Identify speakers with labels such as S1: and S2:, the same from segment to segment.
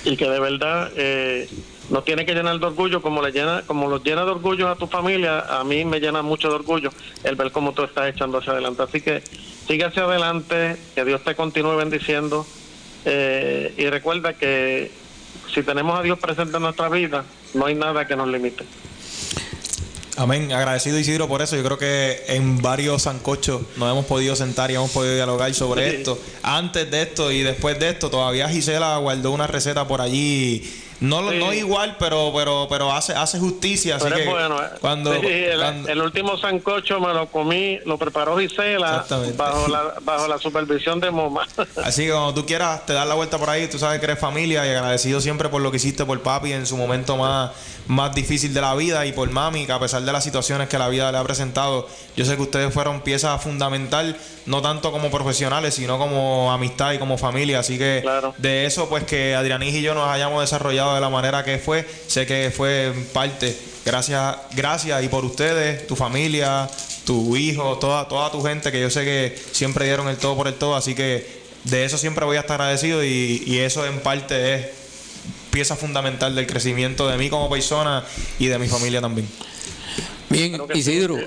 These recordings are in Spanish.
S1: y que de verdad nos tiene que llenar de orgullo, como los llena de orgullo a tu familia. A mí me llena mucho de orgullo el ver cómo tú estás echando hacia adelante. Así que sigue hacia adelante, que Dios te continúe bendiciendo, y recuerda que si tenemos a Dios presente en nuestra vida, no hay nada que nos limite.
S2: Amén. Agradecido, Isidro, por eso. Yo creo que en varios sancochos nos hemos podido sentar y hemos podido dialogar sobre esto. Antes de esto y después de esto, todavía Gisela guardó una receta por allí. No igual, pero hace justicia. Así
S1: pero
S2: que
S1: bueno,
S2: cuando
S1: el último sancocho me lo comí, lo preparó Gisela bajo la supervisión de Moma.
S2: Así que cuando tú quieras te das la vuelta por ahí, tú sabes que eres familia, y agradecido siempre por lo que hiciste por papi en su momento más difícil de la vida, y por mami, que a pesar de las situaciones que la vida le ha presentado, yo sé que ustedes fueron pieza fundamental, no tanto como profesionales, sino como amistad y como familia. Así que claro, de eso, pues que Adrianis y yo nos hayamos desarrollado de la manera que fue, sé que fue en parte gracias, y por ustedes, tu familia, tu hijo, toda tu gente, que yo sé que siempre dieron el todo por el todo. Así que de eso siempre voy a estar agradecido, y eso en parte es pieza fundamental del crecimiento de mí como persona y de mi familia también.
S3: Bien, Isidro,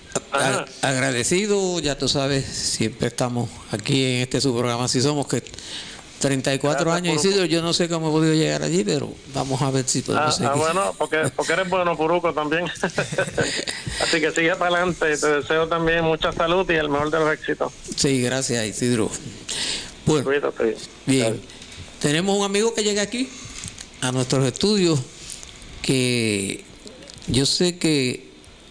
S3: agradecido, ya tú sabes, siempre estamos aquí en este su programa, así somos, que 34 años, Isidro, yo no sé cómo he podido llegar allí, pero vamos a ver si podemos seguir.
S1: Bueno, porque eres bueno, Puruco, también. Así que sigue para adelante, te deseo también mucha salud y el mejor de los éxitos.
S3: Sí, gracias, Isidro. Bueno,
S1: cuídate.
S3: Bien, tenemos un amigo que llega aquí a nuestros estudios, que yo sé que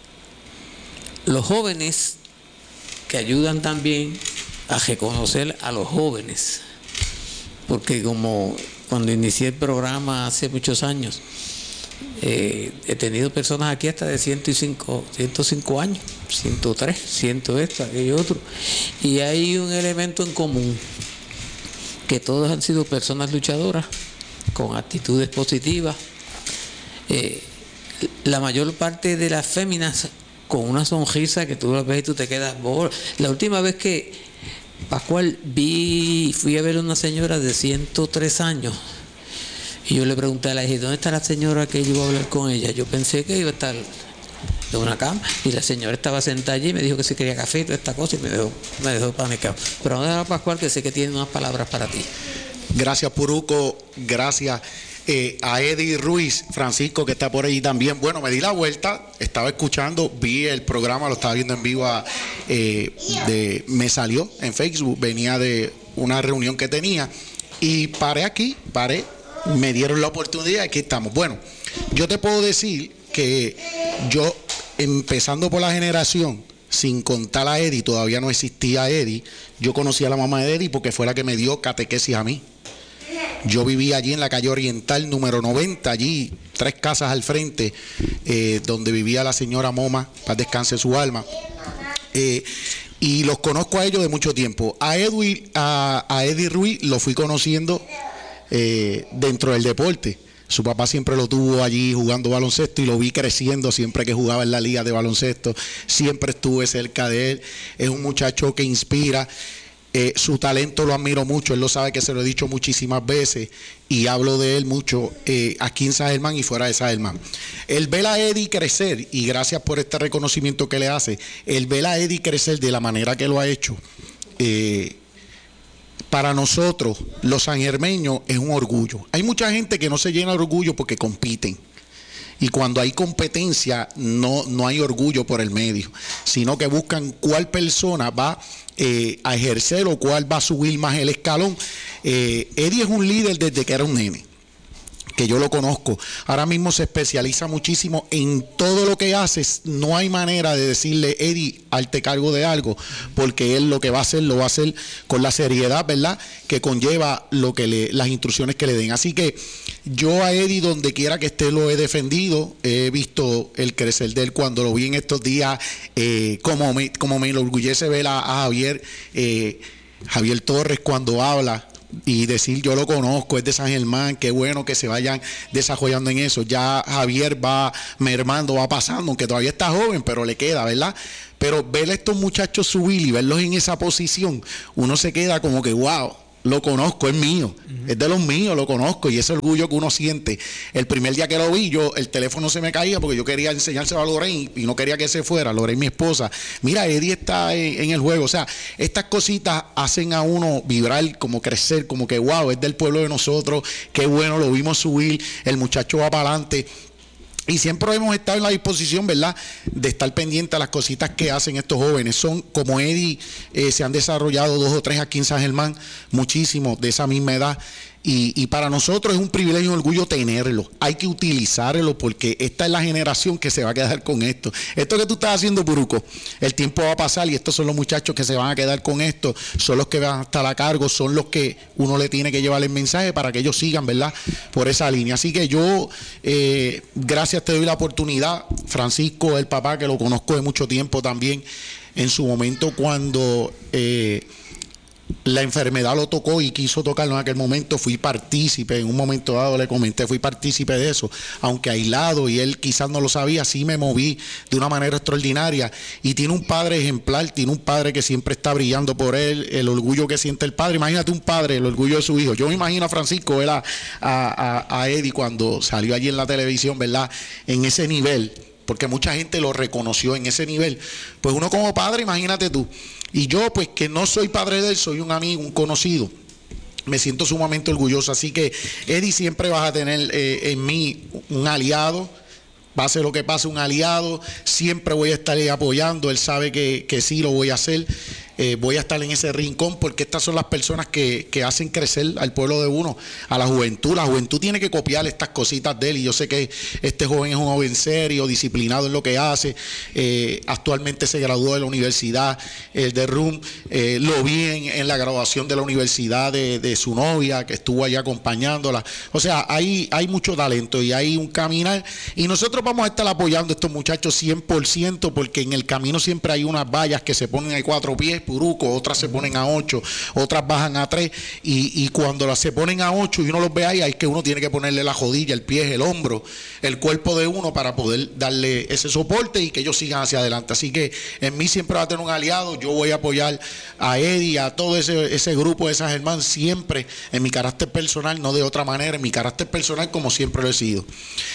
S3: los jóvenes que ayudan también a reconocer a los jóvenes, porque como cuando inicié el programa hace muchos años, he tenido personas aquí hasta de 105 años, 103, 100 esto, aquello otro, y hay un elemento en común, que todos han sido personas luchadoras, con actitudes positivas, la mayor parte de las féminas con una sonrisa que tú las ves y tú te quedas. La última vez que Pascual fui a ver a una señora de 103 años, y yo le pregunté a la hija, ¿dónde está la señora que yo iba a hablar con ella? Yo pensé que iba a estar en una cama, y la señora estaba sentada allí y me dijo que si quería café y toda esta cosa, y me dejó panicado. Pero vamos a dejar a Pascual, que sé que tiene unas palabras para ti.
S4: Gracias, Puruco, gracias a Eddie Ruiz, Francisco, que está por ahí también. Bueno, me di la vuelta, estaba escuchando, vi el programa, lo estaba viendo en vivo, me salió en Facebook, venía de una reunión que tenía, y paré, me dieron la oportunidad, aquí estamos. Bueno, yo te puedo decir que yo, empezando por la generación, sin contar a Eddie, todavía no existía Eddie, yo conocí a la mamá de Eddie porque fue la que me dio catequesis a mí. Yo vivía allí en la calle Oriental número 90, allí 3 casas al frente, donde vivía la señora Moma, paz descanse su alma, y los conozco a ellos de mucho tiempo. A Eddie Ruiz lo fui conociendo dentro del deporte. Su papá siempre lo tuvo allí jugando baloncesto, y lo vi creciendo siempre que jugaba en la liga de baloncesto. Siempre estuve cerca de él. Es un muchacho que inspira. Su talento lo admiro mucho, él lo sabe, que se lo he dicho muchísimas veces, y hablo de él mucho aquí en San Germán y fuera de San Germán. El ver a Eddie crecer, y gracias por este reconocimiento que le hace, el ver a Eddie crecer de la manera que lo ha hecho, para nosotros los sangermeños es un orgullo. Hay mucha gente que no se llena de orgullo porque compiten, y cuando hay competencia no hay orgullo por el medio, sino que buscan cuál persona va a ejercer o cuál va a subir más el escalón. Eddie es un líder desde que era un nene, que yo lo conozco. Ahora mismo se especializa muchísimo en todo lo que hace. No hay manera de decirle, Eddie, hazte cargo de algo, porque él lo que va a hacer, lo va a hacer con la seriedad, ¿verdad?, que conlleva las instrucciones que le den. Así que yo a Eddie, donde quiera que esté, lo he defendido. He visto el crecer de él. Cuando lo vi en estos días, como me enorgullece ver a Javier Torres cuando habla, y decir, yo lo conozco, es de San Germán, qué bueno que se vayan desarrollando en eso. Ya Javier va mermando, va pasando, aunque todavía está joven, pero le queda, ¿verdad? Pero ver a estos muchachos subir y verlos en esa posición, uno se queda como que wow. lo conozco, es mío, es de los míos, lo conozco, y ese orgullo que uno siente. El primer día que lo vi, el teléfono se me caía porque yo quería enseñárselo a Lorraine y no quería que se fuera. Lorraine, mi esposa, mira, Eddie está en el juego. O sea, estas cositas hacen a uno vibrar, como crecer, como que wow, es del pueblo de nosotros, qué bueno, lo vimos subir, el muchacho va para adelante. Y siempre hemos estado en la disposición, ¿verdad?, de estar pendiente a las cositas que hacen estos jóvenes. Son, como Eddie, se han desarrollado 2 o 3 aquí en San Germán, muchísimos de esa misma edad. Y para nosotros es un privilegio y un orgullo tenerlo. Hay que utilizarlo porque esta es la generación que se va a quedar con esto. Esto que tú estás haciendo, Puruco, el tiempo va a pasar y estos son los muchachos que se van a quedar con esto. Son los que van a estar a cargo, son los que uno le tiene que llevar el mensaje para que ellos sigan, ¿verdad?, por esa línea. Así que yo, gracias, te doy la oportunidad. Francisco, el papá, que lo conozco de mucho tiempo también, en su momento cuando la enfermedad lo tocó y quiso tocarlo en aquel momento, fui partícipe, en un momento dado le comenté, fui partícipe de eso, aunque aislado, y él quizás no lo sabía, sí me moví de una manera extraordinaria, y tiene un padre ejemplar, tiene un padre que siempre está brillando por él, el orgullo que siente el padre. Imagínate un padre, el orgullo de su hijo. Yo me imagino a Francisco, ver a Eddie cuando salió allí en la televisión, ¿verdad?, en ese nivel, porque mucha gente lo reconoció en ese nivel. Pues uno como padre, imagínate tú. Y yo, pues, que no soy padre de él, soy un amigo, un conocido, me siento sumamente orgulloso. Así que, Eddie, siempre vas a tener en mí un aliado. Pase lo que pase, un aliado. Siempre voy a estar apoyando. Él sabe que sí lo voy a hacer. Voy a estar en ese rincón porque estas son las personas que hacen crecer al pueblo de uno, a la juventud. La juventud tiene que copiar estas cositas de él, y yo sé que este joven es un joven serio, disciplinado en lo que hace. Actualmente se graduó de la universidad de RUM. Lo vi en la graduación de la universidad de su novia, que estuvo allá acompañándola. O sea, hay mucho talento y hay un caminar, y nosotros vamos a estar apoyando a estos muchachos 100%, porque en el camino siempre hay unas vallas que se ponen a 4 pies, Puruco, otras se ponen a 8, otras bajan a 3, y cuando las se ponen a 8 y uno los ve ahí, hay que uno tiene que ponerle la rodilla, el pie, el hombro, el cuerpo de uno para poder darle ese soporte y que ellos sigan hacia adelante. Así que en mí siempre va a tener un aliado. Yo voy a apoyar a Eddie, a todo ese grupo de San Germán, siempre en mi carácter personal, no de otra manera, en mi carácter personal como siempre lo he sido,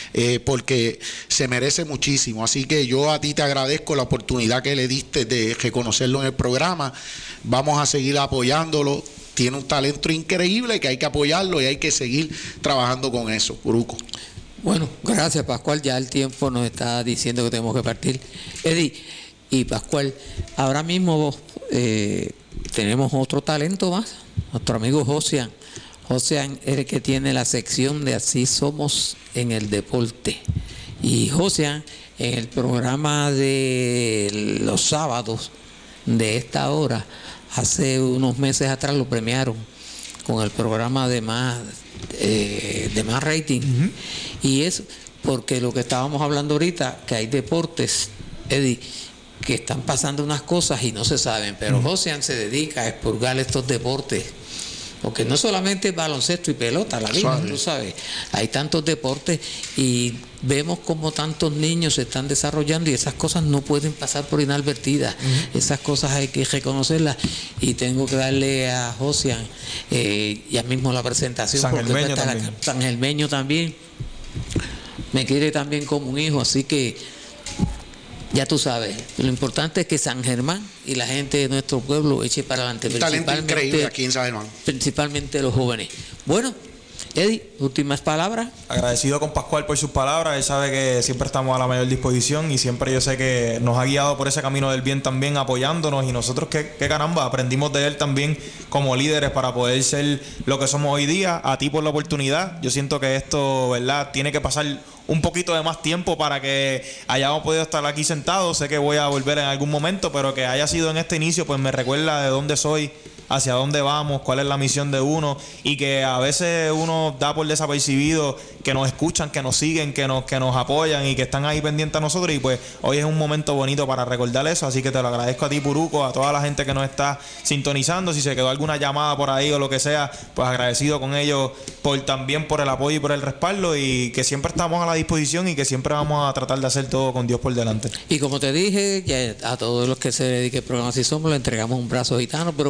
S4: porque se merece muchísimo. Así que yo a ti te agradezco la oportunidad que le diste de reconocerlo en el programa. Vamos a seguir apoyándolo. Tiene un talento increíble que hay que apoyarlo y hay que seguir trabajando con eso, Puruco.
S3: Bueno, gracias, Pascual. Ya el tiempo nos está diciendo que tenemos que partir. Eddie y Pascual, ahora mismo tenemos otro talento más, nuestro amigo Josian. Josian es el que tiene la sección de Así Somos en el Deporte. Y Josian, en el programa de los sábados de esta hora, hace unos meses atrás lo premiaron con el programa de más rating. Uh-huh. Y es porque lo que estábamos hablando ahorita, que hay deportes, Eddie, que están pasando unas cosas y no se saben, pero Josian se dedica a expurgar estos deportes, porque no solamente baloncesto y pelota, la vida, tú sabes, hay tantos deportes y vemos como tantos niños se están desarrollando y esas cosas no pueden pasar por inadvertidas. Esas cosas hay que reconocerlas, y tengo que darle a Josian ya mismo la presentación, Sangermeño también me quiere también como un hijo, así que ya tú sabes, lo importante es que San Germán y la gente de nuestro pueblo eche para adelante.
S4: Un talento increíble aquí en San Germán.
S3: Principalmente los jóvenes. Bueno, Eddie, últimas palabras.
S2: Agradecido con Pascual por sus palabras. Él sabe que siempre estamos a la mayor disposición y siempre yo sé que nos ha guiado por ese camino del bien también, apoyándonos, y nosotros que caramba, aprendimos de él también como líderes para poder ser lo que somos hoy día. A ti por la oportunidad. Yo siento que esto, ¿verdad?, tiene que pasar un poquito de más tiempo para que hayamos podido estar aquí sentados. Sé que voy a volver en algún momento, pero que haya sido en este inicio, pues me recuerda de dónde soy, hacia dónde vamos, cuál es la misión de uno, y que a veces uno da por desapercibido que nos escuchan, que nos siguen, que nos apoyan y que están ahí pendientes a nosotros, y pues hoy es un momento bonito para recordar eso. Así que te lo agradezco a ti, Puruco, a toda la gente que nos está sintonizando. Si se quedó alguna llamada por ahí o lo que sea, pues agradecido con ellos también por el apoyo y por el respaldo, y que siempre estamos a la disposición y que siempre vamos a tratar de hacer todo con Dios por delante.
S3: Y como te dije, ya a todos los que se dediquen al programa Así Somos, le entregamos un brazo gitano, pero por circunstancias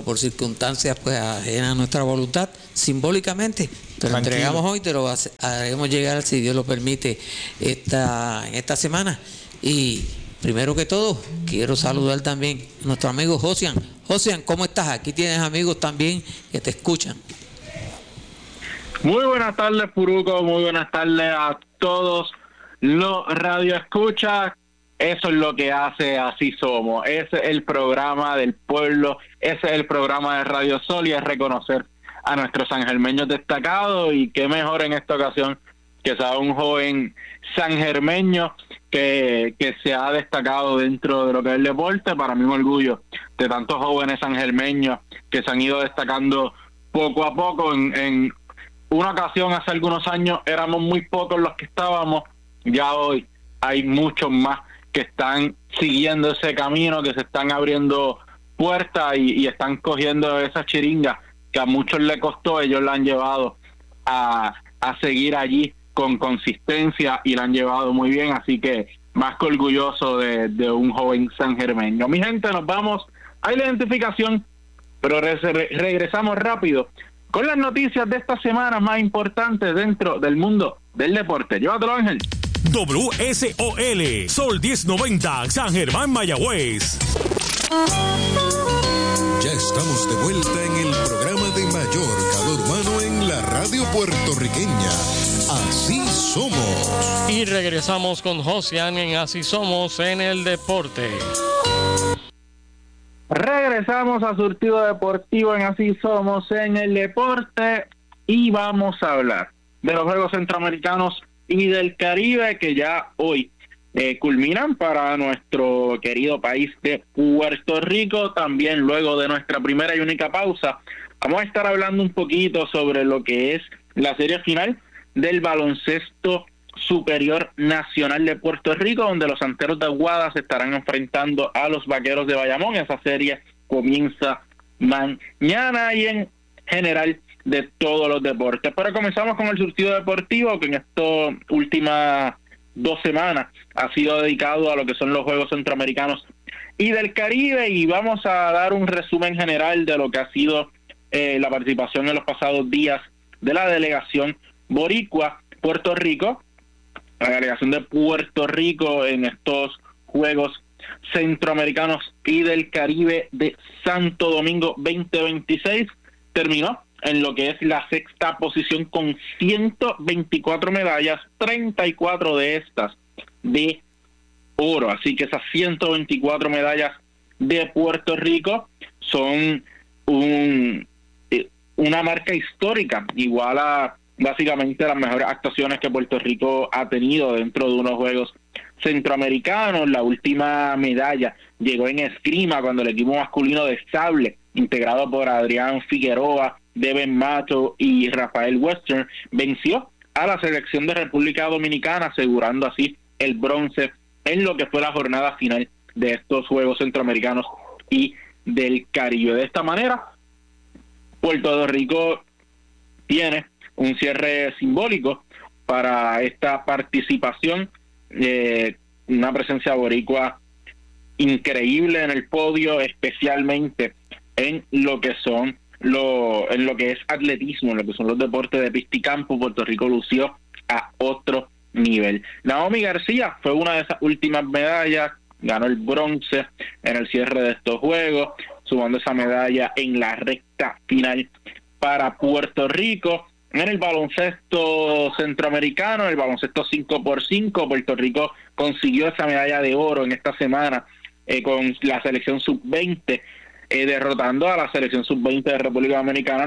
S3: circunstancias pues ajenas a nuestra voluntad, simbólicamente te lo
S2: Tranquilo.
S3: entregamos hoy, te lo haremos llegar, si Dios lo permite, en esta semana. Y primero que todo, quiero saludar también a nuestro amigo Josian. Josian, ¿cómo estás? Aquí tienes amigos también que te escuchan.
S5: Muy buenas tardes, Puruco. Muy buenas tardes a todos los radioescuchas. Eso es lo que hace Así Somos. Ese es el programa del pueblo. Ese es el programa de Radio Sol, y es reconocer a nuestros sangermeños destacados. Y qué mejor en esta ocasión que sea un joven sangermeño que se ha destacado dentro de lo que es el deporte. Para mí un orgullo de tantos jóvenes sangermeños que se han ido destacando poco a poco. En una ocasión, hace algunos años, éramos muy pocos los que estábamos. Ya hoy hay muchos más que están siguiendo ese camino, que se están abriendo puertas y están cogiendo esa chiringa que a muchos les costó. Ellos la han llevado a seguir allí con consistencia y la han llevado muy bien, así que más que orgulloso de un joven sangermeño. Mi gente, nos vamos a la identificación, pero regresamos rápido con las noticias de esta semana más importantes dentro del mundo del deporte. Llévatelo, Ángel.
S6: WSOL, Sol 1090, San Germán, Mayagüez.
S7: Ya estamos de vuelta en el programa de mayor calor humano en la radio puertorriqueña. Así somos.
S8: Y regresamos con Josian en Así Somos en el Deporte.
S5: Regresamos a Surtido Deportivo en Así Somos en el Deporte, y vamos a hablar de los Juegos Centroamericanos y del Caribe, que ya hoy culminan para nuestro querido país de Puerto Rico. También luego de nuestra primera y única pausa, vamos a estar hablando un poquito sobre lo que es la serie final del baloncesto superior nacional de Puerto Rico, donde los Santeros de Aguada se estarán enfrentando a los Vaqueros de Bayamón. Esa serie comienza mañana, y en general de todos los deportes. Pero comenzamos con el surtido deportivo, que en estas últimas 2 semanas ha sido dedicado a lo que son los Juegos Centroamericanos y del Caribe, y vamos a dar un resumen general de lo que ha sido la participación en los pasados días de la delegación boricua Puerto Rico, la delegación de Puerto Rico en estos Juegos Centroamericanos y del Caribe de Santo Domingo 2026. Terminó en lo que es la 6ª posición con 124 medallas, 34 de estas de oro. Así que esas 124 medallas de Puerto Rico son una marca histórica, igual a básicamente las mejores actuaciones que Puerto Rico ha tenido dentro de unos Juegos Centroamericanos. La última medalla llegó en esgrima, cuando el equipo masculino de sable, integrado por Adrián Figueroa, Devin Mato y Rafael Western, venció a la selección de República Dominicana, asegurando así el bronce en lo que fue la jornada final de estos Juegos Centroamericanos y del Caribe. De esta manera, Puerto Rico tiene un cierre simbólico para esta participación, una presencia boricua increíble en el podio, especialmente en lo que son en lo que es atletismo, en lo que son los deportes de pista y campo. Puerto Rico lució a otro nivel. Naomi García fue una de esas últimas medallas, ganó el bronce en el cierre de estos Juegos, sumando esa medalla en la recta final para Puerto Rico. En el baloncesto centroamericano, el baloncesto 5x5, Puerto Rico consiguió esa medalla de oro en esta semana con la selección sub-20, derrotando a la selección sub-20 de República Dominicana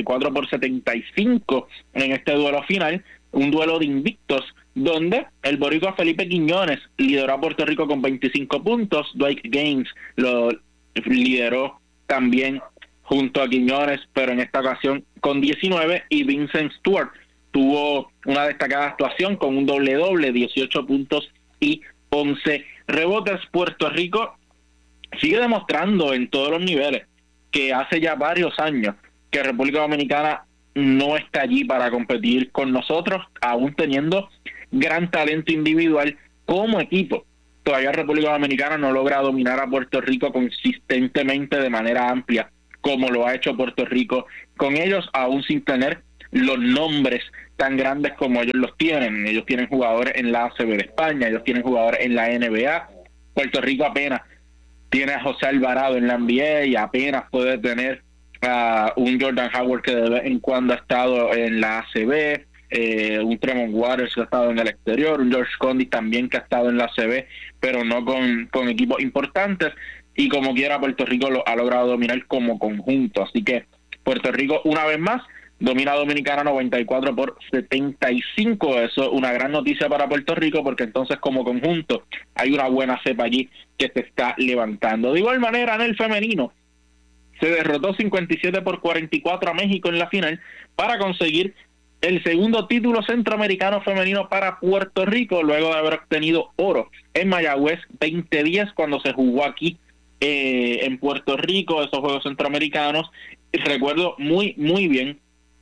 S5: 94-75 en este duelo final, un duelo de invictos, donde el boricua Felipe Quiñones lideró a Puerto Rico con 25 puntos, Dwight Gaines lo lideró también junto a Quiñones, pero en esta ocasión con 19, y Vincent Stewart tuvo una destacada actuación con un doble-doble, 18 puntos y 11 rebotes. Puerto Rico sigue demostrando en todos los niveles que hace ya varios años que República Dominicana no está allí para competir con nosotros, aún teniendo gran talento individual como equipo. Todavía República Dominicana no logra dominar a Puerto Rico consistentemente de manera amplia como lo ha hecho Puerto Rico con ellos, aún sin tener los nombres tan grandes como ellos los tienen. Ellos tienen jugadores en la ACB de España, ellos tienen jugadores en la NBA. Puerto Rico apenas tiene a José Alvarado en la NBA y apenas puede tener a un Jordan Howard que de vez en cuando ha estado en la ACB, un Tremont Waters que ha estado en el exterior, un George Condi también que ha estado en la ACB, pero no con equipos importantes, y como quiera Puerto Rico lo ha logrado dominar como conjunto. Así que Puerto Rico una vez más domina a Dominicana 94-75. Eso es una gran noticia para Puerto Rico, porque entonces como conjunto hay una buena cepa allí que se está levantando. De igual manera, en el femenino se derrotó 57-44 a México en la final para conseguir el segundo título centroamericano femenino para Puerto Rico, luego de haber obtenido oro en Mayagüez 2010 cuando se jugó aquí en Puerto Rico esos Juegos Centroamericanos. Recuerdo muy bien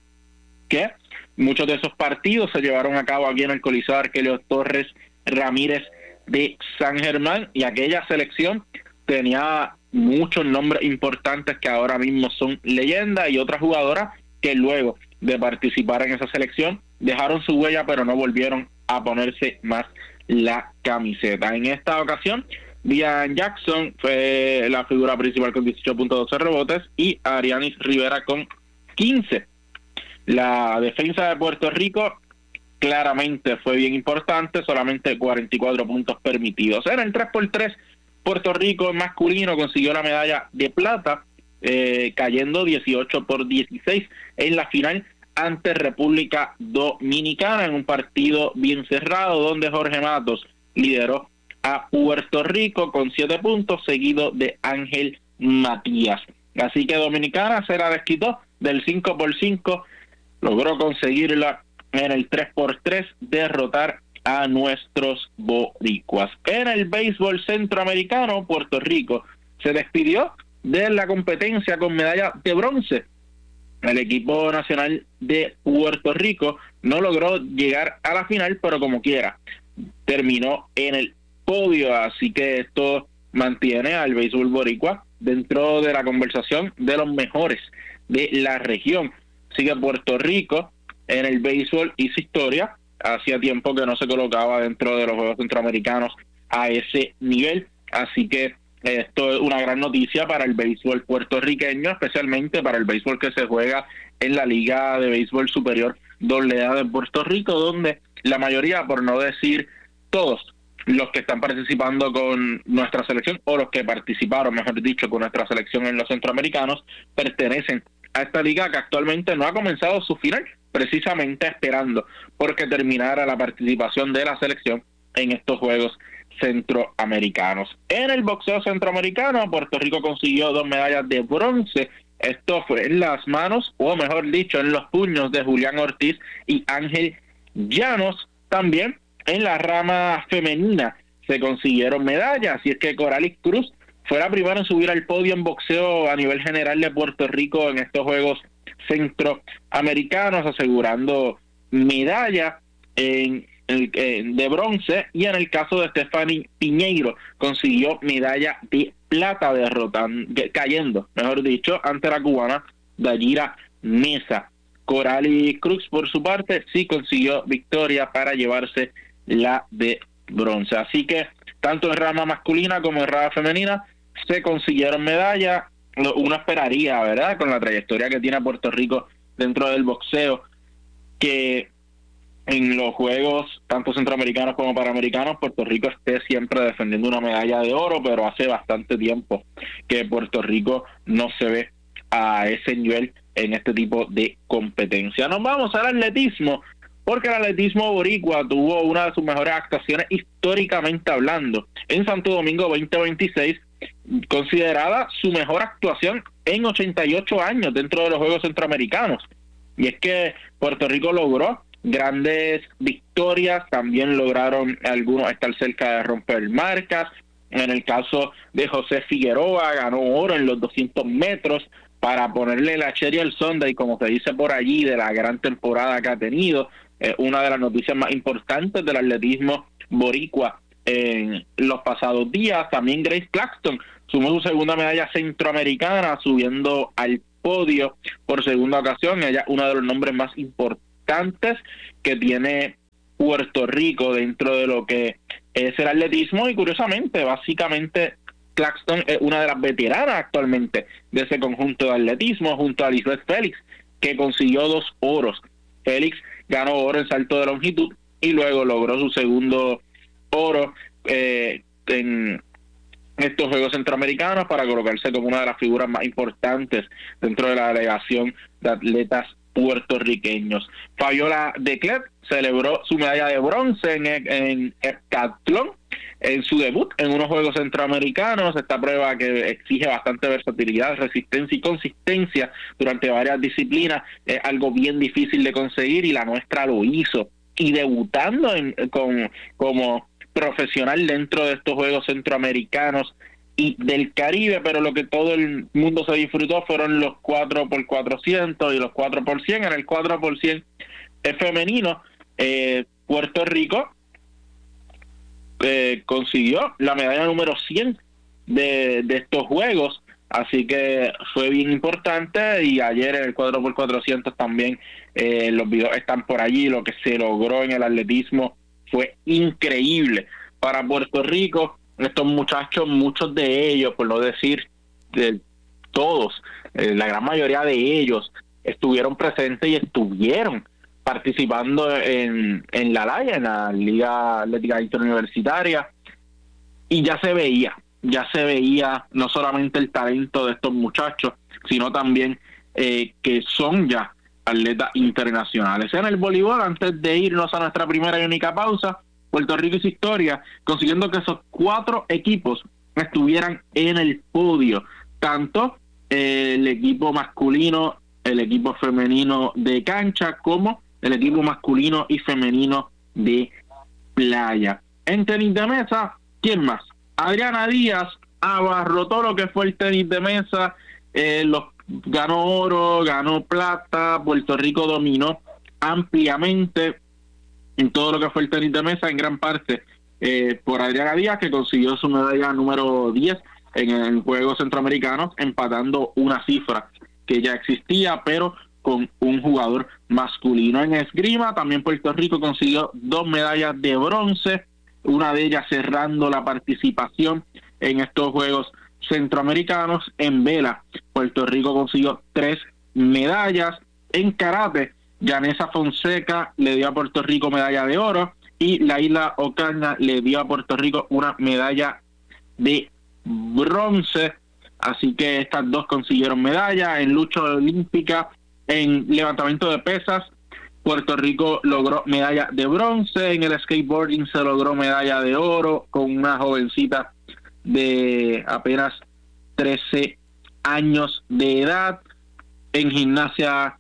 S5: que muchos de esos partidos se llevaron a cabo aquí en el Coliseo Arquelio Torres Ramírez de San Germán, y aquella selección tenía muchos nombres importantes que ahora mismo son leyendas, y otras jugadoras que luego de participar en esa selección dejaron su huella pero no volvieron a ponerse más la camiseta. En esta ocasión, Diane Jackson fue la figura principal con 18.12 rebotes y Arianis Rivera con 15. La defensa de Puerto Rico claramente fue bien importante, solamente 44 puntos permitidos. En el 3x3, Puerto Rico masculino consiguió la medalla de plata, cayendo 18-16 en la final ante República Dominicana, en un partido bien cerrado donde Jorge Matos lideró a Puerto Rico con 7 puntos, seguido de Ángel Matías. Así que Dominicana se la desquitó del 5x5, logró conseguirla en el 3x3, derrotar a nuestros boricuas. En el béisbol centroamericano, Puerto Rico se despidió de la competencia con medalla de bronce. El equipo nacional de Puerto Rico no logró llegar a la final, pero como quiera terminó en el podio, así que esto mantiene al béisbol boricua dentro de la conversación de los mejores de la región. Sigue Puerto Rico en el béisbol, hizo historia, hacía tiempo que no se colocaba dentro de los Juegos Centroamericanos a ese nivel, así que esto es una gran noticia para el béisbol puertorriqueño, especialmente para el béisbol que se juega en la Liga de Béisbol Superior AA de Puerto Rico, donde la mayoría, por no decir todos, los que están participando con nuestra selección, o los que participaron, mejor dicho, con nuestra selección en los centroamericanos, pertenecen a esta liga que actualmente no ha comenzado su final, precisamente esperando porque terminara la participación de la selección en estos Juegos Centroamericanos. En el boxeo centroamericano, Puerto Rico consiguió 2 medallas de bronce. Esto fue en las manos, o mejor dicho, en los puños de Julián Ortiz y Ángel Llanos. También en la rama femenina se consiguieron medallas, y es que Coralis Cruz fue la primera en subir al podio en boxeo a nivel general de Puerto Rico en estos Juegos Centroamericanos, asegurando medalla de bronce, y en el caso de Stephanie Piñeiro consiguió medalla de plata, cayendo, mejor dicho, ante la cubana Dayira Mesa. Coralis Cruz, por su parte, sí consiguió victoria para llevarse la de bronce. Así que tanto en rama masculina como en rama femenina se consiguieron medallas. Uno esperaría, ¿verdad?, con la trayectoria que tiene Puerto Rico dentro del boxeo, que en los juegos tanto centroamericanos como panamericanos Puerto Rico esté siempre defendiendo una medalla de oro, pero hace bastante tiempo que Puerto Rico no se ve a ese nivel en este tipo de competencia. Nos vamos al atletismo, porque el atletismo boricua tuvo una de sus mejores actuaciones históricamente hablando en Santo Domingo 2026, considerada su mejor actuación en 88 años dentro de los Juegos Centroamericanos. Y es que Puerto Rico logró grandes victorias, también lograron algunos estar cerca de romper marcas. En el caso de José Figueroa, ganó oro en los 200 metros para ponerle la cherry al sundae, como se dice por allí, de la gran temporada que ha tenido. Una de las noticias más importantes del atletismo boricua en los pasados días. También Grace Claxton sumó su segunda medalla centroamericana, subiendo al podio por segunda ocasión. Ella es uno de los nombres más importantes que tiene Puerto Rico dentro de lo que es el atletismo, y curiosamente, básicamente Claxton es una de las veteranas actualmente de ese conjunto de atletismo, junto a Lisbeth Félix, que consiguió 2 oros. Félix ganó oro en salto de longitud y luego logró su segundo oro en estos Juegos Centroamericanos para colocarse como una de las figuras más importantes dentro de la delegación de atletas puertorriqueños. Fabiola Declet celebró su medalla de bronce en heptatlón en su debut en unos Juegos Centroamericanos. Esta prueba, que exige bastante versatilidad, resistencia y consistencia durante varias disciplinas, es algo bien difícil de conseguir, y la nuestra lo hizo, y debutando como profesional dentro de estos Juegos Centroamericanos y del Caribe. Pero lo que todo el mundo se disfrutó fueron los 4x400 y los 4x100. En el 4x100 femenino, Puerto Rico consiguió la medalla número 100 de estos Juegos, así que fue bien importante. Y ayer en el 4x400 también, los videos están por allí. Lo que se logró en el atletismo fue increíble para Puerto Rico. Estos muchachos, muchos de ellos, por no decir de todos, la gran mayoría de ellos estuvieron presentes y estuvieron participando en la LAIA, en la Liga Atlética Interuniversitaria, y ya se veía no solamente el talento de estos muchachos, sino también que son ya atletas internacionales. En el voleibol, antes de irnos a nuestra primera y única pausa, Puerto Rico hizo historia consiguiendo que esos 4 equipos estuvieran en el podio, tanto el equipo masculino, el equipo femenino de cancha, como el equipo masculino y femenino de playa. En tenis de mesa, ¿quién más? Adriana Díaz abarrotó lo que fue el tenis de mesa, ganó oro, ganó plata. Puerto Rico dominó ampliamente en todo lo que fue el tenis de mesa, en gran parte por Adriana Díaz, que consiguió su medalla número 10 en Juegos Centroamericanos, empatando una cifra que ya existía, pero con un jugador masculino. En esgrima, también Puerto Rico consiguió 2 medallas de bronce, una de ellas cerrando la participación en estos Juegos Centroamericanos. En vela, Puerto Rico consiguió 3 medallas. En karate, Yanesa Fonseca le dio a Puerto Rico medalla de oro, y Laila Ocaña le dio a Puerto Rico una medalla de bronce. Así que estas dos consiguieron medalla. En lucha olímpica, en levantamiento de pesas, Puerto Rico logró medalla de bronce. En el skateboarding se logró medalla de oro con una jovencita de apenas 13 años de edad. En gimnasia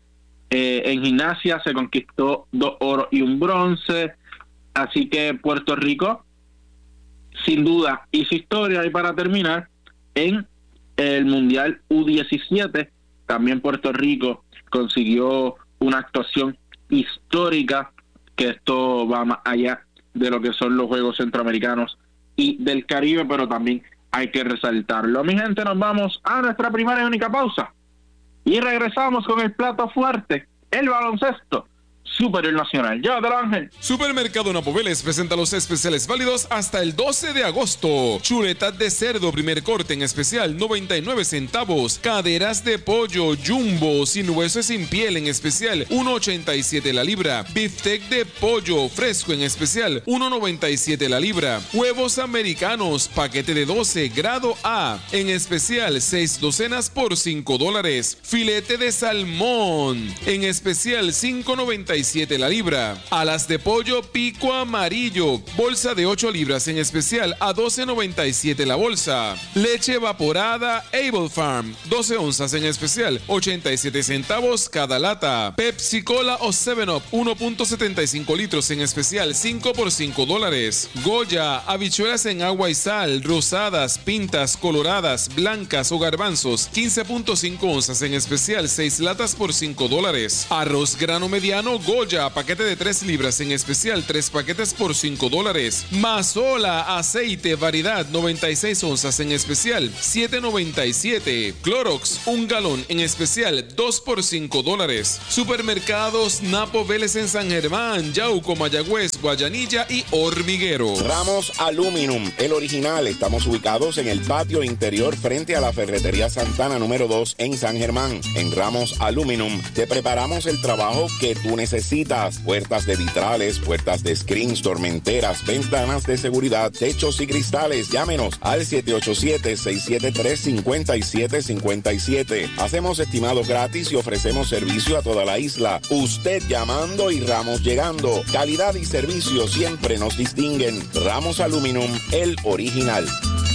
S5: se conquistó 2 oros y un bronce. Así que Puerto Rico sin duda hizo historia. Y para terminar, en el Mundial U17 también Puerto Rico consiguió una actuación histórica, que esto va más allá de lo que son los Juegos Centroamericanos y del Caribe, pero también hay que resaltarlo. Mi gente, nos vamos a nuestra primera y única pausa y regresamos con el plato fuerte, el baloncesto superior nacional. Llévatelo, Ángel.
S9: Supermercado Napoveles presenta los especiales válidos hasta el 12 de agosto. Chuletas de cerdo primer corte en especial 99 centavos. Caderas de pollo jumbo sin hueso y sin piel en especial 1.87 la libra. Beefsteak de pollo fresco en especial 1.97 la libra. Huevos americanos paquete de 12 grado A en especial 6 docenas por $5. Filete de salmón en especial 5.97 la libra. Alas de pollo pico amarillo, bolsa de 8 libras en especial a 12.97 la bolsa. Leche evaporada Able Farm, 12 onzas en especial, 87 centavos cada lata. Pepsi Cola o 7-Up, 1.75 litros en especial, 5 por $5. Goya, habichuelas en agua y sal, rosadas, pintas, coloradas, blancas o garbanzos, 15.5 onzas en especial, 6 latas por $5. Arroz grano mediano Goya, paquete de 3 libras en especial, 3 paquetes por $5. Mazola, aceite, variedad, 96 onzas en especial, $7.97. Clorox, 1 galón en especial, 2 por $5. Supermercados Napo Vélez en San Germán, Yauco, Mayagüez, Guayanilla y Hormiguero.
S10: Ramos Aluminum, el original. Estamos ubicados en el patio interior frente a la Ferretería Santana número 2 en San Germán. En Ramos Aluminum te preparamos el trabajo que tú necesitas. Puertas de vitrales, puertas de screens, tormenteras, ventanas de seguridad, techos y cristales. Llámenos al 787-673-5757. Hacemos estimados gratis y ofrecemos servicio a toda la isla. Usted llamando y Ramos llegando. Calidad y servicio siempre nos distinguen. Ramos Aluminum, el original.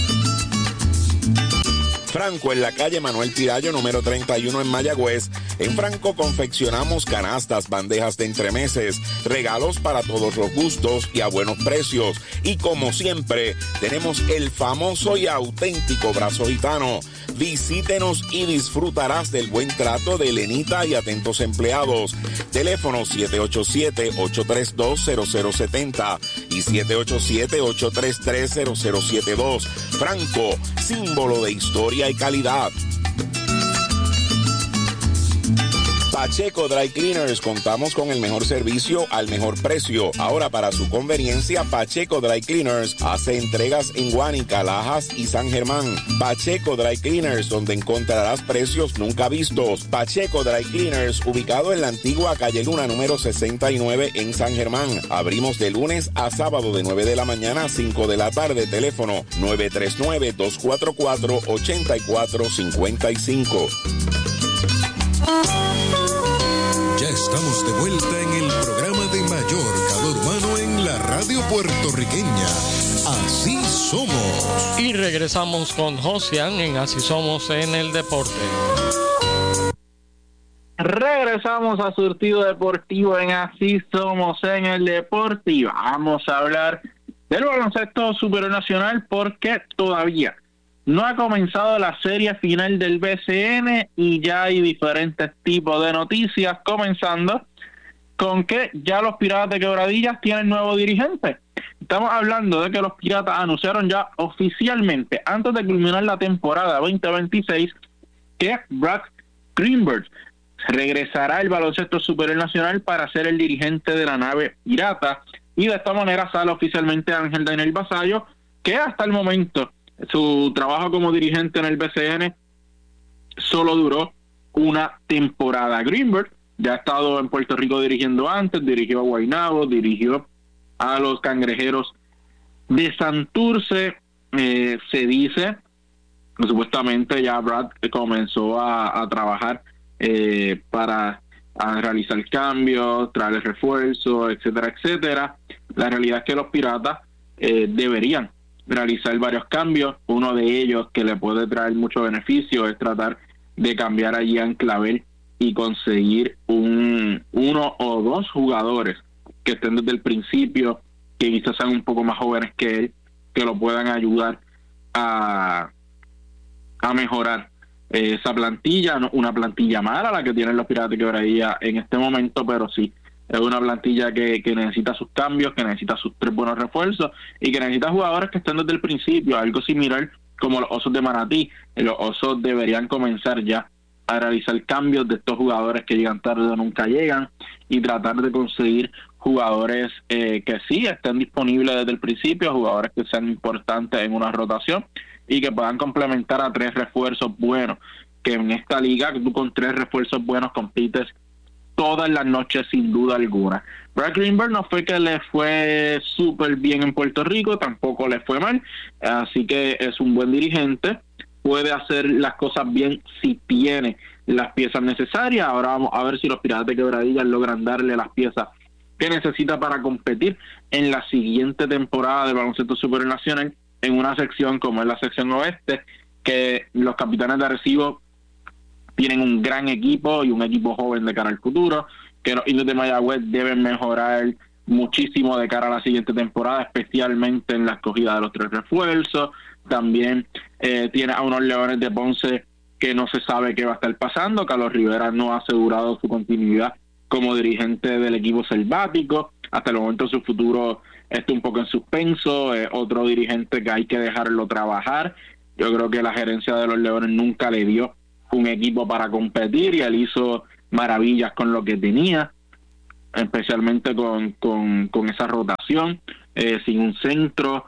S10: Franco, en la calle Manuel Pirayo, número 31 en Mayagüez. En Franco confeccionamos canastas, bandejas de entremeses, regalos para todos los gustos y a buenos precios. Y como siempre, tenemos el famoso y auténtico brazo gitano. Visítenos y disfrutarás del buen trato de Lenita y atentos empleados. Teléfono 787-832-0070 y 787-833-0072. Franco, símbolo de historia y calidad. Pacheco Dry Cleaners, contamos con el mejor servicio al mejor precio. Ahora, para su conveniencia, Pacheco Dry Cleaners hace entregas en Guánica, Lajas y San Germán. Pacheco Dry Cleaners, donde encontrarás precios nunca vistos. Pacheco Dry Cleaners, ubicado en la antigua calle Luna número 69 en San Germán. Abrimos de lunes a sábado de 9 de la mañana a 5 de la tarde. Teléfono 939-244-8455.
S7: Ya estamos de vuelta en el programa de Mayor Calor Humano en la radio puertorriqueña. Así somos.
S8: Y regresamos con Josian en Así Somos en el Deporte.
S5: Regresamos a Surtido Deportivo en Así Somos en el Deporte y vamos a hablar del baloncesto superior nacional porque todavía no ha comenzado la serie final del BCN y ya hay diferentes tipos de noticias, comenzando con que ya los Piratas de Quebradillas tienen nuevo dirigente. Estamos hablando de que los Piratas anunciaron ya oficialmente, antes de culminar la temporada 2026, que Brad Greenberg regresará al baloncesto superior nacional para ser el dirigente de la nave Pirata, y de esta manera sale oficialmente Ángel Daniel Vasallo, que hasta el momento su trabajo como dirigente en el BCN solo duró una temporada. Greenberg ya ha estado en Puerto Rico dirigiendo antes, dirigió a Guaynabo, dirigió a los Cangrejeros de Santurce. Se dice que supuestamente ya Brad comenzó a trabajar para realizar cambios, traer refuerzos, etcétera, etcétera. La realidad es que los Piratas deberían realizar varios cambios. Uno de ellos que le puede traer mucho beneficio es tratar de cambiar a Gian Clavel y conseguir uno o dos jugadores que estén desde el principio, que quizás sean un poco más jóvenes que él, que lo puedan ayudar a mejorar esa plantilla. No una plantilla mala la que tienen los Piratas de Quebradillas en este momento, pero sí es una plantilla que necesita sus cambios, que necesita sus 3 buenos refuerzos y que necesita jugadores que estén desde el principio, algo similar como los Osos de Manatí. Los Osos deberían comenzar ya a realizar cambios de estos jugadores que llegan tarde o nunca llegan y tratar de conseguir jugadores que sí estén disponibles desde el principio, jugadores que sean importantes en una rotación y que puedan complementar a 3 refuerzos buenos, que en esta liga tú con 3 refuerzos buenos compites todas las noches sin duda alguna. Brad Greenberg no fue que le fue súper bien en Puerto Rico, tampoco le fue mal, así que es un buen dirigente, puede hacer las cosas bien si tiene las piezas necesarias. Ahora vamos a ver si los Piratas de Quebradillas logran darle las piezas que necesita para competir en la siguiente temporada del baloncesto superior nacional en una sección como es la sección oeste, que los Capitanes de Arecibo tienen un gran equipo y un equipo joven de cara al futuro, que los Indios de Mayagüez deben mejorar muchísimo de cara a la siguiente temporada, especialmente en la escogida de los 3 refuerzos. También tiene a unos Leones de Ponce que no se sabe qué va a estar pasando. Carlos Rivera no ha asegurado su continuidad como dirigente del equipo selvático. Hasta el momento su futuro está un poco en suspenso. Otro dirigente que hay que dejarlo trabajar. Yo creo que la gerencia de los Leones nunca le dio un equipo para competir y él hizo maravillas con lo que tenía, especialmente con esa rotación, sin un centro,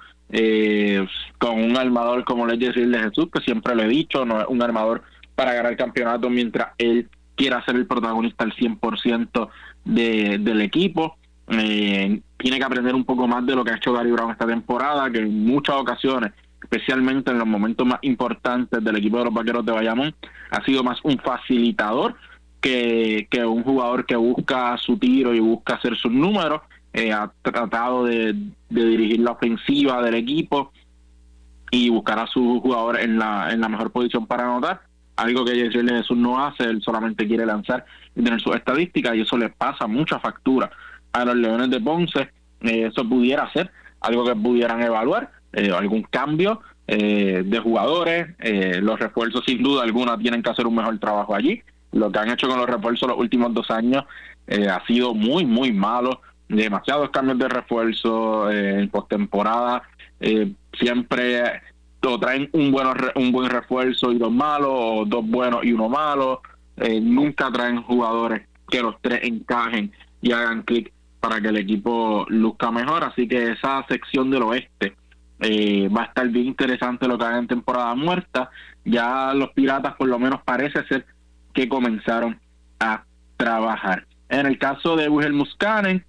S5: con un armador como Ledger de Jesús, que siempre le he dicho, no es un armador para ganar el campeonato mientras él quiera ser el protagonista al 100% del equipo. Tiene que aprender un poco más de lo que ha hecho Gary Brown esta temporada, que en muchas ocasiones, especialmente en los momentos más importantes del equipo de los Vaqueros de Bayamón, ha sido más un facilitador que un jugador que busca su tiro y busca hacer sus números. Ha tratado de dirigir la ofensiva del equipo y buscar a sus jugadores en la mejor posición para anotar, algo que Jesús no hace. Él solamente quiere lanzar y tener sus estadísticas, y eso le pasa mucha factura a los Leones de Ponce. Eso pudiera ser algo que pudieran evaluar, algún cambio de jugadores. Los refuerzos sin duda alguna tienen que hacer un mejor trabajo allí. Lo que han hecho con los refuerzos los últimos 2 años ha sido muy, muy malo. Demasiados cambios de refuerzo en postemporada. Siempre o traen un buen refuerzo y 2 malos, o 2 buenos y 1 malo. Nunca traen jugadores que los 3 encajen y hagan clic para que el equipo luzca mejor. Así que esa sección del oeste va a estar bien interesante lo que hagan en temporada muerta. Ya los Piratas por lo menos parece ser que comenzaron a trabajar. En el caso de Wilhelm Muscanen,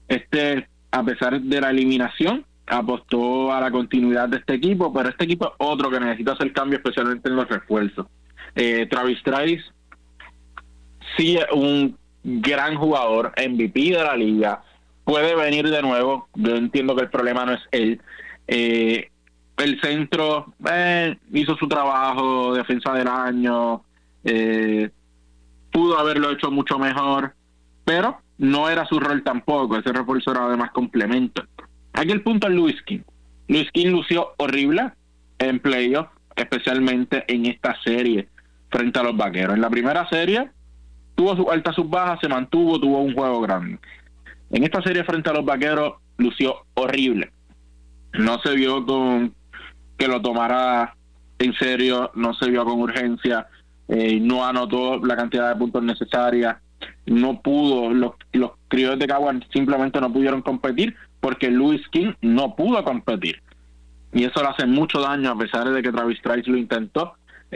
S5: a pesar de la eliminación, apostó a la continuidad de este equipo, pero este equipo es otro que necesita hacer cambios, especialmente en los refuerzos. Travis Trice sí es un gran jugador, MVP de la liga, puede venir de nuevo. Yo entiendo que el problema no es él. El centro hizo su trabajo, defensa del año, pudo haberlo hecho mucho mejor, pero no era su rol tampoco. Ese refuerzo era además complemento. Aquí el punto es Louis King. Louis King lució horrible en playoff, especialmente en esta serie frente a los Vaqueros. En la primera serie tuvo sus altas, sus bajas, se mantuvo, tuvo un juego grande. En esta serie frente a los Vaqueros lució horrible. No se vio con que lo tomara en serio, no se vio con urgencia, no anotó la cantidad de puntos necesarias, no pudo, los Criollos de Caguas simplemente no pudieron competir porque Louis King no pudo competir, y eso le hace mucho daño. A pesar de que Travis Trice lo intentó,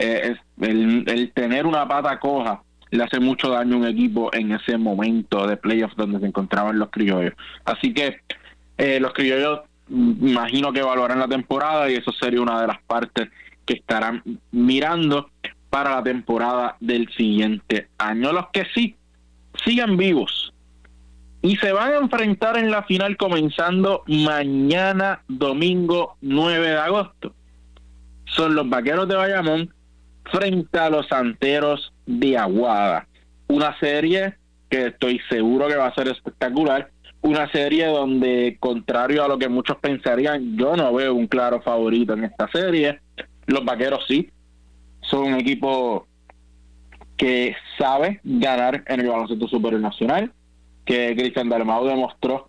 S5: el tener una pata coja le hace mucho daño a un equipo en ese momento de playoffs donde se encontraban los Criollos. Así que los Criollos imagino que evaluarán la temporada, y eso sería una de las partes que estarán mirando para la temporada del siguiente año. Los que sí sigan vivos y se van a enfrentar en la final comenzando mañana domingo 9 de agosto son los Vaqueros de Bayamón frente a los Santeros de Aguada. Una serie que estoy seguro que va a ser espectacular. Una serie donde, contrario a lo que muchos pensarían, yo no veo un claro favorito en esta serie. Los Vaqueros sí son un equipo que sabe ganar en el baloncesto superior nacional, que Cristian Dalmau demostró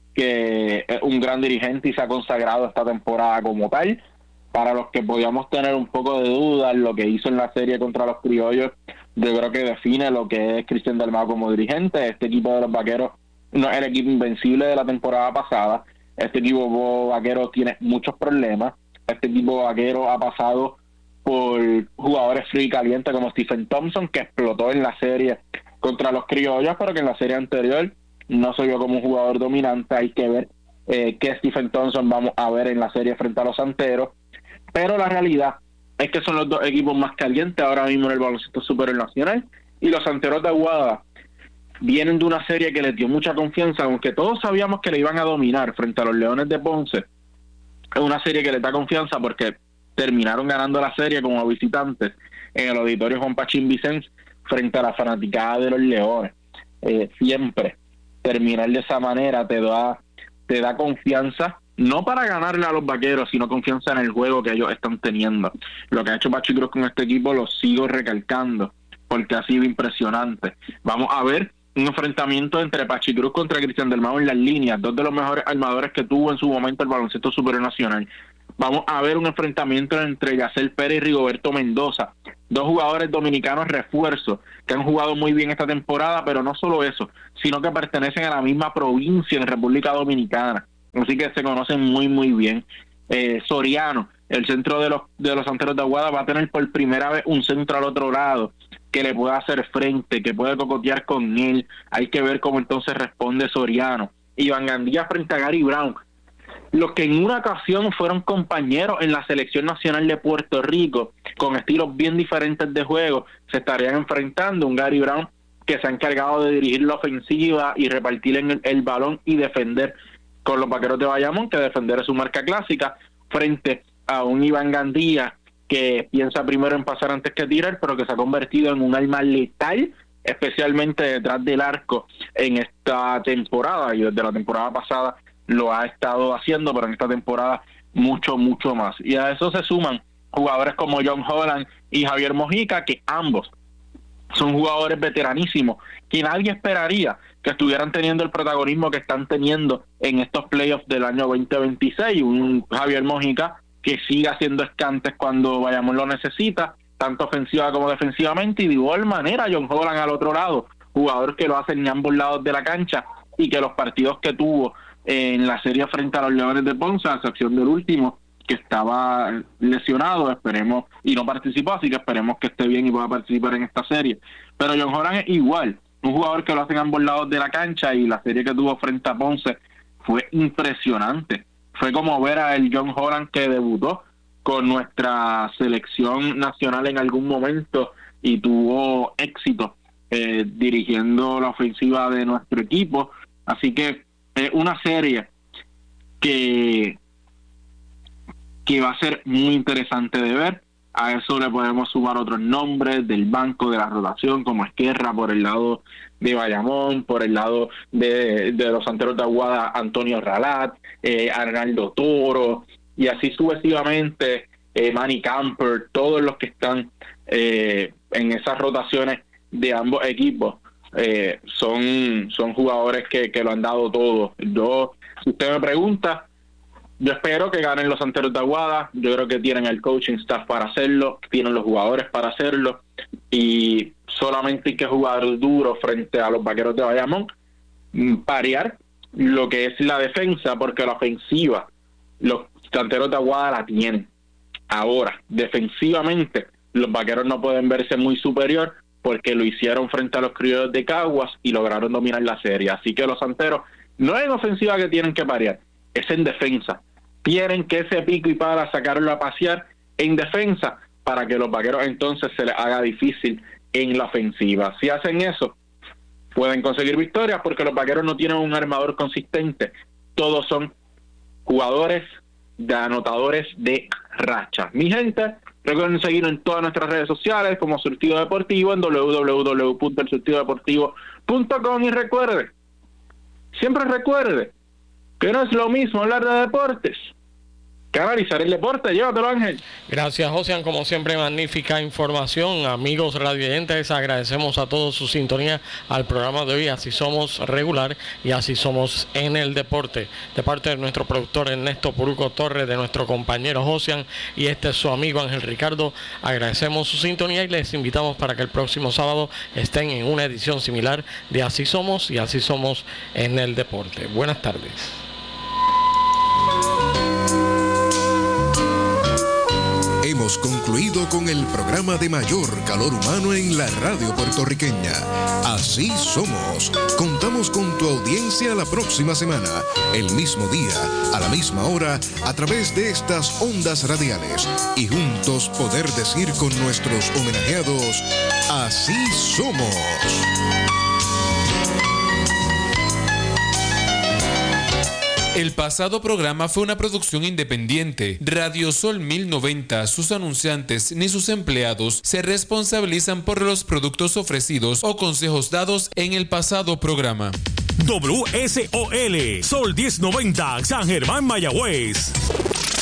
S5: que es un gran dirigente y se ha consagrado esta temporada como tal. Para los que podíamos tener un poco de dudas, lo que hizo en la serie contra los Criollos, yo creo que define lo que es Cristian Dalmau como dirigente. Este equipo de los Vaqueros no es el equipo invencible de la temporada pasada. Este equipo vaquero tiene muchos problemas. Este equipo vaquero ha pasado por jugadores fríos y calientes como Stephen Thompson, que explotó en la serie contra los Criollos, pero que en la serie anterior no se vio como un jugador dominante. Hay que ver qué Stephen Thompson vamos a ver en la serie frente a los Santeros. Pero la realidad es que son los dos equipos más calientes ahora mismo en el baloncesto superior nacional, y los Santeros de Aguada vienen de una serie que les dio mucha confianza, aunque todos sabíamos que le iban a dominar frente a los Leones de Ponce. Es una serie que les da confianza porque terminaron ganando la serie como visitantes en el auditorio Juan Pachín Vicens frente a la fanaticada de los Leones. Siempre terminar de esa manera te da confianza, no para ganarle a los Vaqueros, sino confianza en el juego que ellos están teniendo. Lo que ha hecho Pachi Cruz con este equipo lo sigo recalcando, porque ha sido impresionante. Vamos a ver un enfrentamiento entre Pachi Cruz contra Cristian Dalmau en las líneas, dos de los mejores armadores que tuvo en su momento el baloncesto superior nacional. Vamos a ver un enfrentamiento entre Yacel Pérez y Rigoberto Mendoza, dos jugadores dominicanos refuerzos que han jugado muy bien esta temporada, pero no solo eso, sino que pertenecen a la misma provincia en República Dominicana, así que se conocen muy muy bien. Soriano, el centro de los Santeros de Aguada, va a tener por primera vez un centro al otro lado que le pueda hacer frente, que puede cocotear con él. Hay que ver cómo entonces responde Soriano. Iván Gandía frente a Gary Brown, los que en una ocasión fueron compañeros en la Selección Nacional de Puerto Rico, con estilos bien diferentes de juego, se estarían enfrentando. Un Gary Brown que se ha encargado de dirigir la ofensiva y repartir el balón y defender con los Vaqueros de Bayamón, que defender es su marca clásica, frente a un Iván Gandía que piensa primero en pasar antes que tirar, pero que se ha convertido en un arma letal, especialmente detrás del arco en esta temporada, y desde la temporada pasada lo ha estado haciendo, pero en esta temporada mucho más. Y a eso se suman jugadores como John Holland y Javier Mojica, que ambos son jugadores veteranísimos, que nadie esperaría que estuvieran teniendo el protagonismo que están teniendo en estos playoffs del año 2026. Un Javier Mojica que sigue haciendo escantes cuando Bayamón lo necesita, tanto ofensiva como defensivamente, y de igual manera John Holland al otro lado, jugador que lo hace en ambos lados de la cancha, y que los partidos que tuvo en la serie frente a los Leones de Ponce, a excepción del último, que estaba lesionado, esperemos, y no participó, así que esperemos que esté bien y pueda participar en esta serie. Pero John Holland es igual, un jugador que lo hace en ambos lados de la cancha, y la serie que tuvo frente a Ponce fue impresionante. Fue como ver a el John Holland que debutó con nuestra selección nacional en algún momento y tuvo éxito dirigiendo la ofensiva de nuestro equipo. Así que es una serie que va a ser muy interesante de ver. A eso le podemos sumar otros nombres del banco de la rotación, como Esquerra por el lado de Bayamón, por el lado de los Santeros de Aguada, Antonio Ralat, Arnaldo Toro, y así sucesivamente, Manny Camper, todos los que están en esas rotaciones de ambos equipos. Son jugadores que lo han dado todo. Si usted me pregunta, yo espero que ganen los Santeros de Aguada. Yo creo que tienen el coaching staff para hacerlo, tienen los jugadores para hacerlo, y solamente hay que jugar duro frente a los Vaqueros de Bayamón, parear lo que es la defensa, porque la ofensiva los Santeros de Aguada la tienen. Ahora, defensivamente, los Vaqueros no pueden verse muy superior, porque lo hicieron frente a los Criollos de Caguas y lograron dominar la serie. Así que los Santeros no es en ofensiva que tienen que parear, es en defensa. Tienen que ese pico y para sacarlo a pasear en defensa, para que los Vaqueros entonces se les haga difícil en la ofensiva. Si hacen eso, pueden conseguir victorias, porque los Vaqueros no tienen un armador consistente. Todos son jugadores de anotadores de racha. Mi gente, recuerden seguirnos en todas nuestras redes sociales como Surtido Deportivo, en www.elsurtidodeportivo.com, y siempre recuerde que no es lo mismo hablar de deportes que analizar el deporte. Llévatelo, Ángel.
S8: Gracias, Josian. Como siempre, magnífica información. Amigos radioyentes, agradecemos a todos su sintonía al programa de hoy. Así somos regular y así somos en el deporte. De parte de nuestro productor Ernesto Puruco Torres, de nuestro compañero Josian y este es su amigo Ángel Ricardo, agradecemos su sintonía y les invitamos para que el próximo sábado estén en una edición similar de Así Somos y Así Somos en el Deporte. Buenas tardes.
S7: Hemos concluido con el programa de mayor calor humano en la radio puertorriqueña. Así somos. Contamos con tu audiencia la próxima semana, el mismo día, a la misma hora, a través de estas ondas radiales. Y juntos poder decir con nuestros homenajeados, así somos.
S9: El pasado programa fue una producción independiente. Radio Sol 1090, sus anunciantes ni sus empleados se responsabilizan por los productos ofrecidos o consejos dados en el pasado programa.
S6: WSOL, Sol 1090, San Germán, Mayagüez.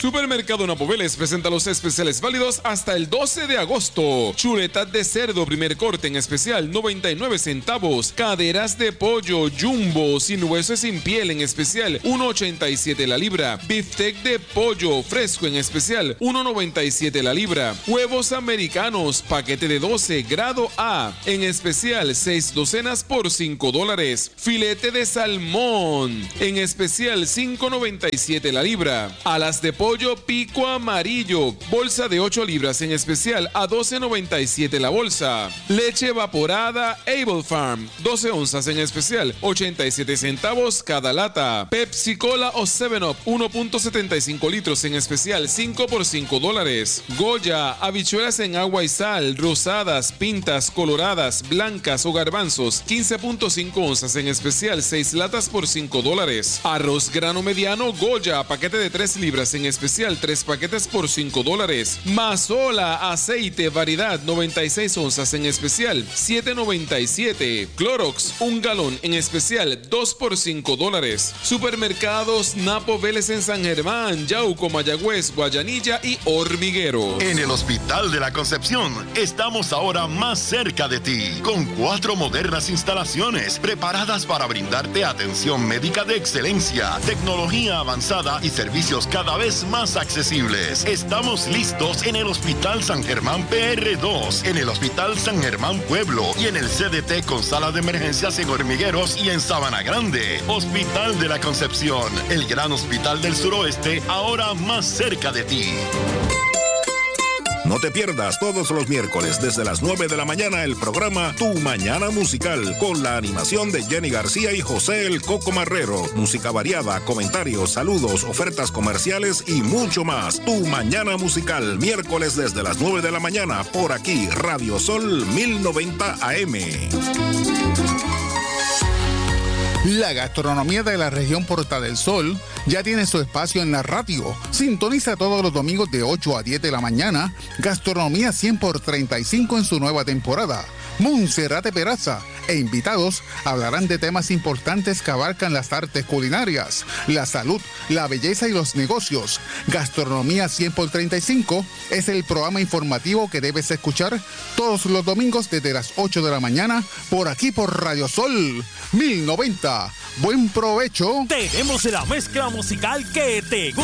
S9: Supermercado Napo Vélez presenta los especiales válidos hasta el 12 de agosto. Chuletas de cerdo primer corte en especial 99 centavos. Caderas de pollo jumbo sin hueso y sin piel en especial 1.87 la libra. Beefsteak de pollo fresco en especial 1.97 la libra. Huevos americanos paquete de 12 grado A en especial 6 docenas por $5. Filete de salmón en especial 5.97 la libra. Alas de pollo pico amarillo bolsa de 8 libras en especial a 12.97 la bolsa. Leche evaporada Able Farm 12 onzas en especial 87 centavos cada lata. Pepsi Cola o 7-Up 1.75 litros en especial 5 por $5. Goya habichuelas en agua y sal rosadas, pintas, coloradas, blancas o garbanzos 15.5 onzas en especial 6 latas por $5. Arroz grano mediano Goya paquete de 3 libras en especial 3 paquetes por $5. Mazola aceite variedad 96 onzas en especial 7.97. Clorox 1 galón en especial 2 por $5. Supermercados Napo Vélez en San Germán, Yauco, Mayagüez, Guayanilla y Hormiguero.
S11: En el Hospital de la Concepción estamos ahora más cerca de ti, con 4 modernas instalaciones preparadas para brindarte atención médica de excelencia, tecnología avanzada y servicios cada vez más accesibles. Estamos listos en el Hospital San Germán PR2, en el Hospital San Germán Pueblo y en el CDT con sala de emergencias en Hormigueros y en Sabana Grande. Hospital de la Concepción, el gran hospital del suroeste, ahora más cerca de ti.
S12: No te pierdas todos los miércoles desde las 9 de la mañana el programa Tu Mañana Musical con la animación de Jenny García y José el Coco Marrero. Música variada, comentarios, saludos, ofertas comerciales y mucho más. Tu Mañana Musical, miércoles desde las 9 de la mañana por aquí, Radio Sol 1090 AM.
S13: La gastronomía de la región Puerta del Sol ya tiene su espacio en la radio. Sintoniza todos los domingos de 8 a 10 de la mañana. Gastronomía 100 por 35 en su nueva temporada. Monserrate Peraza e invitados hablarán de temas importantes que abarcan las artes culinarias, la salud, la belleza y los negocios. Gastronomía 100 por 35 es el programa informativo que debes escuchar todos los domingos desde las 8 de la mañana por aquí por Radio Sol 1090. Buen provecho.
S6: Tenemos la mezcla musical que te gusta.